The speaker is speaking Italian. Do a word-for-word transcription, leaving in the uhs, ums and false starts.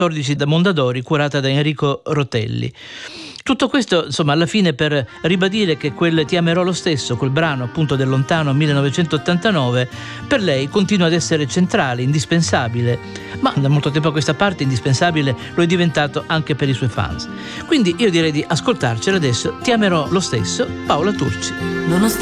quattordici da Mondadori, curata da Enrico Rotelli. Tutto questo, insomma, alla fine per ribadire che quel Ti amerò lo stesso, quel brano appunto del lontano millenovecentottantanove, per lei continua ad essere centrale, indispensabile, ma da molto tempo a questa parte indispensabile lo è diventato anche per i suoi fans. Quindi io direi di ascoltarcela adesso, Ti amerò lo stesso, Paola Turci.